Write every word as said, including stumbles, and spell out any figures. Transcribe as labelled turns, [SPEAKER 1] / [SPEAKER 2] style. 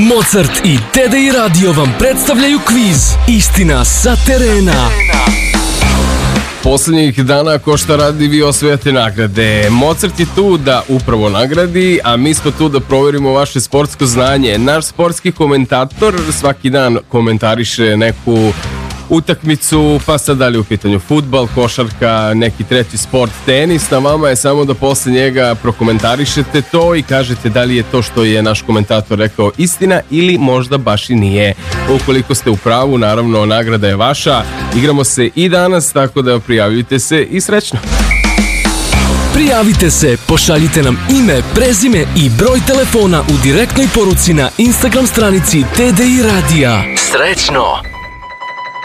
[SPEAKER 1] Mozart i T D I Radio vam predstavljaju kviz Istina sa terena.
[SPEAKER 2] Poslednjih dana ko šta radi, vi osvajate nagrade. Mozart je tu da upravo nagradi, a mi smo tu da proverimo vaše sportsko znanje. Naš sportski komentator svaki dan komentariše neku utakmicu, pa sad da li u pitanju fudbal, košarka, neki treći sport, tenis. Na vama je samo da posle njega prokomentarišete to i kažete da li je to što je naš komentator rekao istina ili možda baš i nije. Ukoliko ste u pravu, naravno nagrada je vaša. Igramo se i danas, tako da prijavljujte se i srećno.
[SPEAKER 1] Prijavite se, pošaljite nam ime, prezime i broj telefona u direktnoj poruci na Instagram stranici T D I Radija. Srećno!